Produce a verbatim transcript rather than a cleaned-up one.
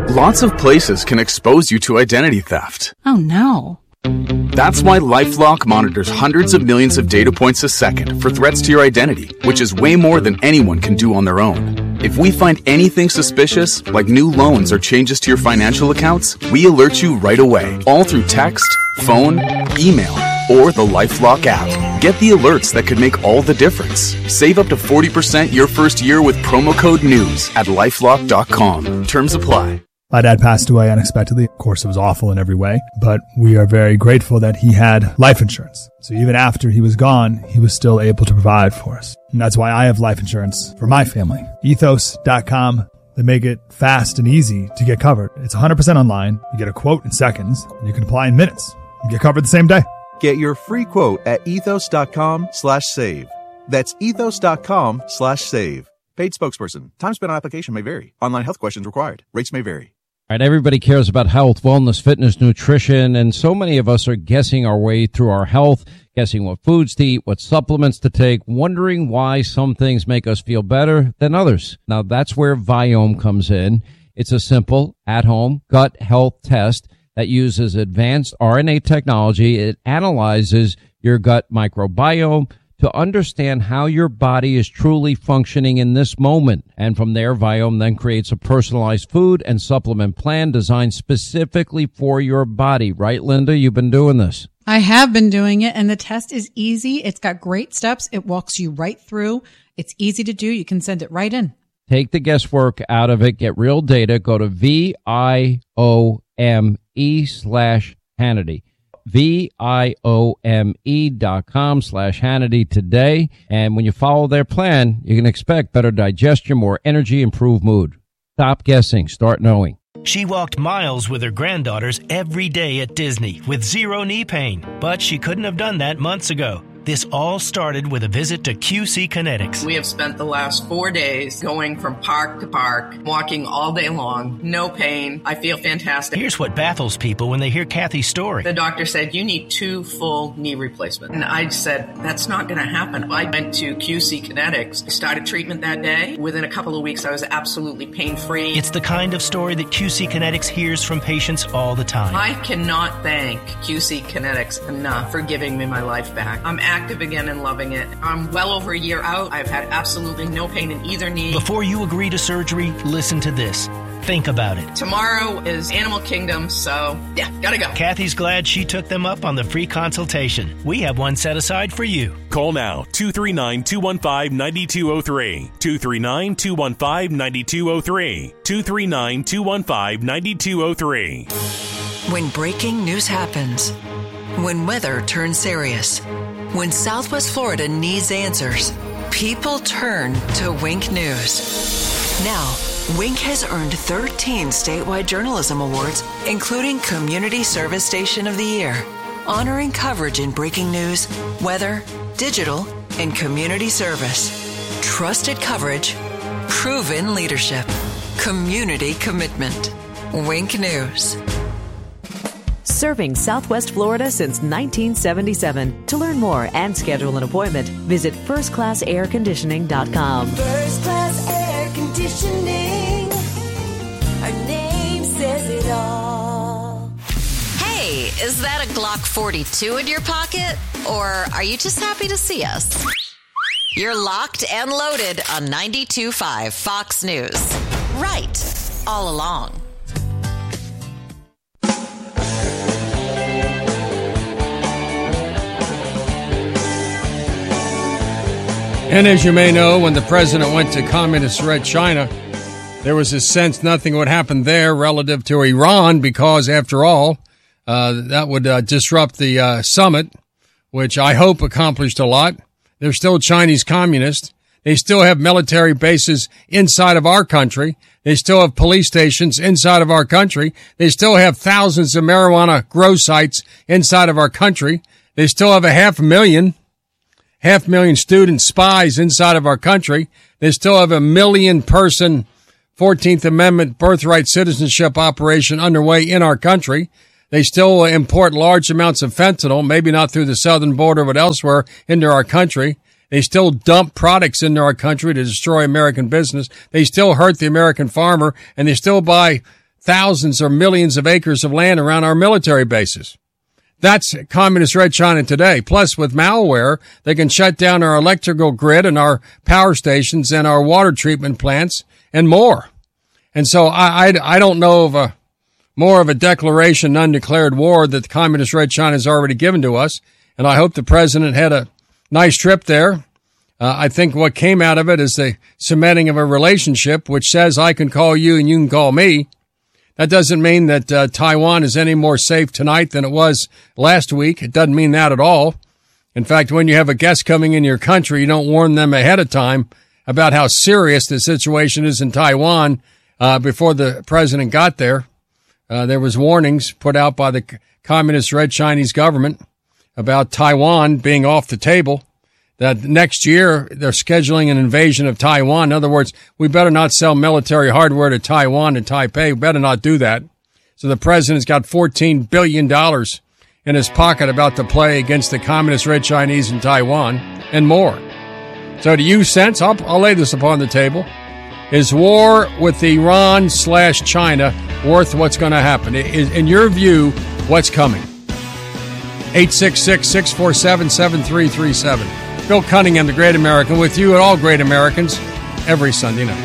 Lots of places can expose you to identity theft. Oh, no. That's why LifeLock monitors hundreds of millions of data points a second for threats to your identity, which is way more than anyone can do on their own. If we find anything suspicious, like new loans or changes to your financial accounts, we alert you right away, all through text, phone, email, or the LifeLock app. Get the alerts that could make all the difference. Save up to forty percent your first year with promo code NEWS at lifelock dot com. Terms apply. My dad passed away unexpectedly. Of course, it was awful in every way, but we are very grateful that he had life insurance. So even after he was gone, he was still able to provide for us. And that's why I have life insurance for my family. ethos dot com. They make it fast and easy to get covered. It's one hundred percent online. You get a quote in seconds, and you can apply in minutes. You get covered the same day. Get your free quote at ethos dot com slash save. That's ethos dot com slash save. Paid spokesperson. Time spent on application may vary. Online health questions required. Rates may vary. All right, everybody cares about health, wellness, fitness, nutrition, and so many of us are guessing our way through our health, guessing what foods to eat, what supplements to take, wondering why some things make us feel better than others. Now, that's where Viome comes in. It's a simple, at-home gut health test that uses advanced R N A technology. It analyzes your gut microbiome to understand how your body is truly functioning in this moment. And from there, Viome then creates a personalized food and supplement plan designed specifically for your body. Right, Linda? You've been doing this. I have been doing it, and the test is easy. It's got great steps. It walks you right through. It's easy to do. You can send it right in. Take the guesswork out of it. Get real data. Go to V I O M E slash Hannity. V-I-O-M-E dot com slash Hannity today. And when you follow their plan, you can expect better digestion, more energy, improved mood. Stop guessing. Start knowing. She walked miles with her granddaughters every day at Disney with zero knee pain, but she couldn't have done that months ago. This all started with a visit to Q C Kinetics. We have spent the last four days going from park to park, walking all day long, no pain. I feel fantastic. Here's what baffles people when they hear Kathy's story. The doctor said, you need two full knee replacements. And I said, that's not going to happen. I went to Q C Kinetics, started treatment that day. Within a couple of weeks, I was absolutely pain-free. It's the kind of story that Q C Kinetics hears from patients all the time. I cannot thank Q C Kinetics enough for giving me my life back. I'm active again and loving it. I'm well over a year out. I've had absolutely no pain in either knee. Before you agree to surgery, listen to this. Think about it. Tomorrow is Animal Kingdom, so yeah, gotta go. Kathy's glad she took them up on the free consultation. We have one set aside for you. Call now, two three nine, two one five, nine two zero three, two three nine, two one five, nine two zero three, two three nine, two one five, nine two zero three. When breaking news happens, when weather turns serious, when Southwest Florida needs answers, people turn to Wink News. Now, Wink has earned thirteen statewide journalism awards, including Community Service Station of the Year, honoring coverage in breaking news, weather, digital, and community service. Trusted coverage, proven leadership, community commitment. Wink News. Serving Southwest Florida since nineteen seventy-seven. To learn more and schedule an appointment, visit first class air conditioning dot com. First Class Air Conditioning. Our name says it all. Hey, is that a Glock forty-two in your pocket? Or are you just happy to see us? You're locked and loaded on ninety-two point five Fox News. Right. All along. And as you may know, when the president went to communist Red China, there was a sense nothing would happen there relative to Iran because, after all, uh, that would uh, disrupt the uh, summit, which I hope accomplished a lot. They're still Chinese communists. They still have military bases inside of our country. They still have police stations inside of our country. They still have thousands of marijuana grow sites inside of our country. They still have a half a million half million student spies inside of our country. They still have a million person fourteenth Amendment birthright citizenship operation underway in our country. They still import large amounts of fentanyl, maybe not through the southern border, but elsewhere into our country. They still dump products into our country to destroy American business. They still hurt the American farmer, and they still buy thousands or millions of acres of land around our military bases. That's communist Red China today. Plus, with malware, they can shut down our electrical grid and our power stations and our water treatment plants and more. And so I, I, I don't know of a more of a declaration, undeclared war that the communist Red China has already given to us. And I hope the president had a nice trip there. Uh, I think what came out of it is the cementing of a relationship, which says I can call you and you can call me. That doesn't mean that uh, Taiwan is any more safe tonight than it was last week. It doesn't mean that at all. In fact, when you have a guest coming in your country, you don't warn them ahead of time about how serious the situation is in Taiwan uh, before the president got there. Uh, there was warnings put out by the communist Red Chinese government about Taiwan being off the table, that next year they're scheduling an invasion of Taiwan. In other words, we better not sell military hardware to Taiwan and Taipei. We better not do that. So the president's got fourteen billion dollars in his pocket about to play against the communist Red Chinese in Taiwan and more. So do you sense, I'll, I'll lay this upon the table, is war with Iran slash China worth what's going to happen? Is, in your view, what's coming? eight six six, six four seven, seven three three seven. Bill Cunningham, the Great American, with you and all great Americans every Sunday night.